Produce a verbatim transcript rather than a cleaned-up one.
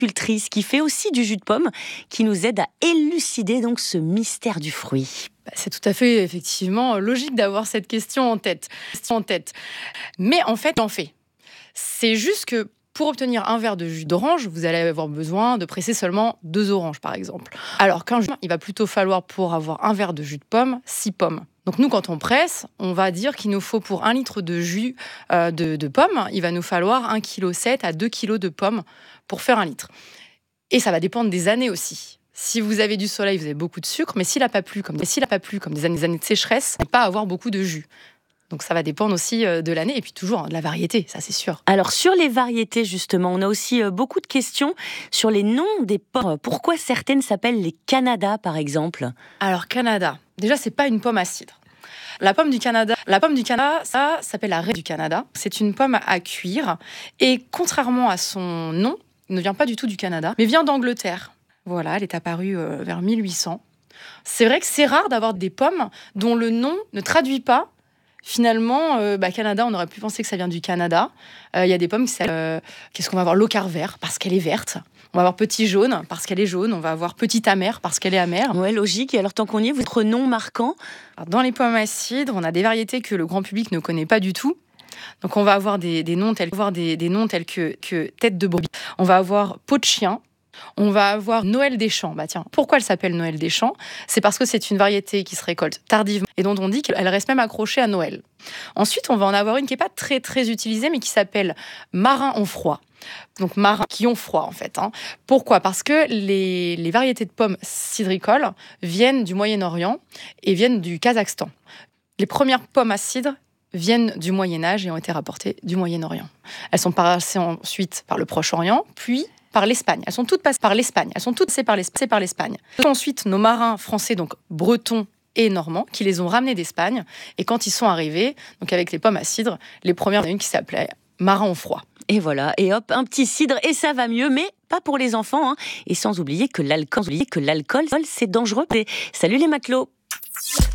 Cultrice qui fait aussi du jus de pomme, qui nous aide à élucider donc ce mystère du fruit. C'est tout à fait effectivement logique d'avoir cette question en tête. En tête. Mais en fait, on fait. C'est juste que pour obtenir un verre de jus d'orange, vous allez avoir besoin de presser seulement deux oranges, par exemple. Alors qu'un jus, il va plutôt falloir, pour avoir un verre de jus de pomme, six pommes. Donc nous, quand on presse, on va dire qu'il nous faut pour un litre de jus euh, de, de pommes, il va nous falloir un virgule sept kilos à deux kilos de pommes pour faire un litre. Et ça va dépendre des années aussi. Si vous avez du soleil, vous avez beaucoup de sucre, mais s'il n'a pas plu, comme, s'il n'a pas plu, comme des années, des années de sécheresse, vous n'allez pas avoir beaucoup de jus. Donc ça va dépendre aussi de l'année et puis toujours de la variété, ça c'est sûr. Alors sur les variétés justement, on a aussi beaucoup de questions sur les noms des pommes. Pourquoi certaines s'appellent les Canada par exemple ? Alors Canada, déjà c'est pas une pomme à cidre. La pomme du Canada, la pomme du Canada, ça s'appelle la raie du Canada. C'est une pomme à cuire et contrairement à son nom, elle ne vient pas du tout du Canada, mais vient d'Angleterre. Voilà, elle est apparue euh, vers mille huit cents. C'est vrai que c'est rare d'avoir des pommes dont le nom ne traduit pas. Finalement, euh, bah, Canada, on aurait pu penser que ça vient du Canada. Il euh, y a des pommes qui s'appellent, euh, qu'est-ce qu'on va avoir ? L'ocar vert, parce qu'elle est verte. On va avoir petit jaune, parce qu'elle est jaune. On va avoir petite amère, parce qu'elle est amère. Ouais, logique. Et alors, tant qu'on y est, votre nom marquant ? Alors, dans les pommes à cidre, on a des variétés que le grand public ne connaît pas du tout. Donc, on va avoir des, des noms tels, avoir des, des noms tels que, que tête de brebis. On va avoir peau de chien. On va avoir Noël des champs. Bah tiens, pourquoi elle s'appelle Noël des champs ? C'est parce que c'est une variété qui se récolte tardivement et dont on dit qu'elle reste même accrochée à Noël. Ensuite, on va en avoir une qui n'est pas très très utilisée, mais qui s'appelle Marin ont froid. Donc marins qui ont froid en fait. Hein. Pourquoi ? Parce que les, les variétés de pommes cidricoles viennent du Moyen-Orient et viennent du Kazakhstan. Les premières pommes à cidre viennent du Moyen-Âge et ont été rapportées du Moyen-Orient. Elles sont passées ensuite par le Proche-Orient, puis par l'Espagne. Elles sont toutes passées par l'Espagne. Elles sont toutes passées par l'Espagne. Par l'Espagne. Ensuite, nos marins français, donc bretons et normands, qui les ont ramenés d'Espagne. Et quand ils sont arrivés, donc avec les pommes à cidre, les premières, il y en a une qui s'appelait Marin au froid. Et voilà, et hop, un petit cidre et ça va mieux, mais pas pour les enfants. Hein. Et sans oublier que l'alcool, que l'alcool, c'est dangereux. Salut les matelots.